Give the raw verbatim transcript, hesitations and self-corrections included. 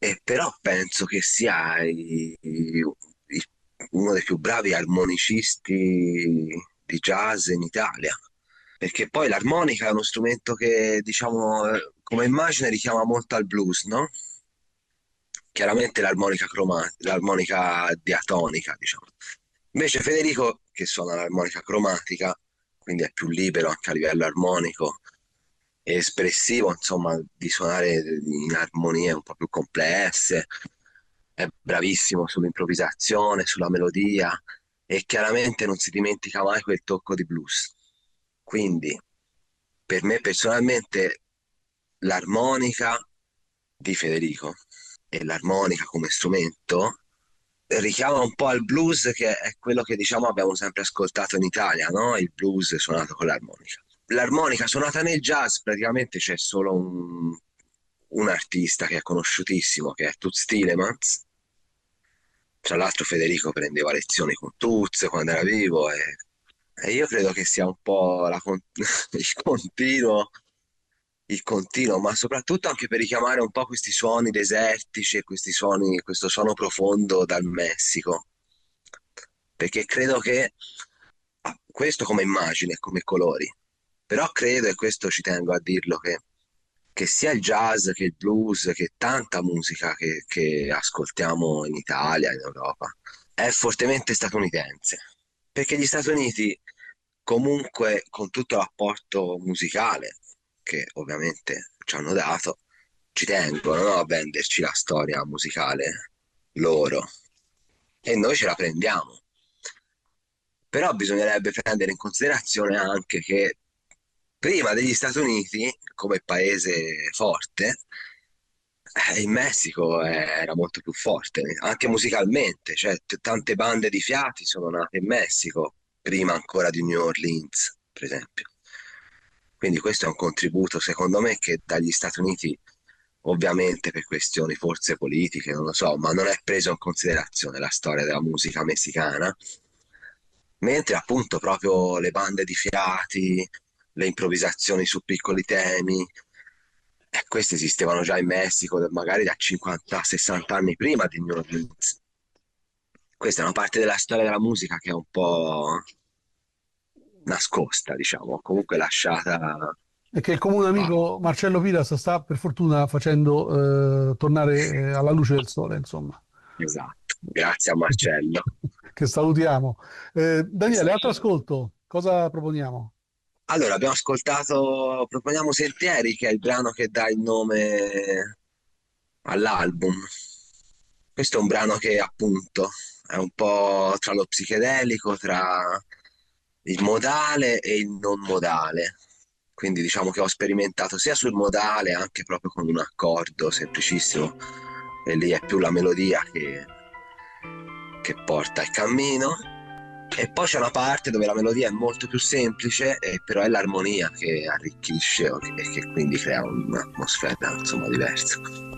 E però penso che sia i- i- i- uno dei più bravi armonicisti di jazz in Italia, perché poi l'armonica è uno strumento che, diciamo, eh, come immagine richiama molto al blues, no? Chiaramente l'armonica cromatica, l'armonica diatonica, diciamo. Invece Federico, che suona l'armonica cromatica, quindi è più libero anche a livello armonico, e espressivo, insomma, di suonare in armonie un po' più complesse, è bravissimo sull'improvvisazione, sulla melodia e chiaramente non si dimentica mai quel tocco di blues. Quindi, per me personalmente, l'armonica di Federico e l'armonica come strumento richiama un po' al blues che è quello che diciamo abbiamo sempre ascoltato in Italia, no? Il blues suonato con l'armonica. L'armonica suonata nel jazz praticamente c'è solo un, un artista che è conosciutissimo che è Toots Thielemans. Tra l'altro Federico prendeva lezioni con Toots quando era vivo e, e io credo che sia un po' la con- il continuo il continuo, ma soprattutto anche per richiamare un po' questi suoni desertici e questi suoni, questo suono profondo dal Messico. Perché credo che ah, questo come immagine, come colori, però credo, e questo ci tengo a dirlo, che, che sia il jazz che il blues, che tanta musica che, che ascoltiamo in Italia, in Europa, è fortemente statunitense. Perché gli Stati Uniti, comunque, con tutto l'apporto musicale che ovviamente ci hanno dato, ci tengono, no, a venderci la storia musicale loro e noi ce la prendiamo. Però bisognerebbe prendere in considerazione anche che prima degli Stati Uniti, come paese forte, eh, il Messico era molto più forte, anche musicalmente, cioè t- tante bande di fiati sono nate in Messico, prima ancora di New Orleans, per esempio. Quindi questo è un contributo, secondo me, che dagli Stati Uniti, ovviamente per questioni forse politiche, non lo so, ma non è preso in considerazione la storia della musica messicana, mentre appunto proprio le bande di fiati, le improvvisazioni su piccoli temi, eh, queste esistevano già in Messico, magari da cinquanta sessanta anni prima di New Orleans. Questa è una parte della storia della musica che è un po' nascosta, diciamo, comunque lasciata. E che il comune amico Marcello Piras sta per fortuna facendo eh, tornare eh, alla luce del sole, insomma. Esatto, grazie a Marcello. Che salutiamo. Eh, Daniele, altro Esatto. ascolto, cosa proponiamo? Allora, abbiamo ascoltato Proponiamo Sentieri, che è il brano che dà il nome all'album. Questo è un brano che appunto è un po' tra lo psichedelico, tra il modale e il non modale. Quindi diciamo che ho sperimentato sia sul modale, anche proprio con un accordo semplicissimo, e lì è più la melodia che, che porta il cammino. E poi c'è una parte dove la melodia è molto più semplice, e però è l'armonia che arricchisce e che quindi crea un'atmosfera insomma diversa.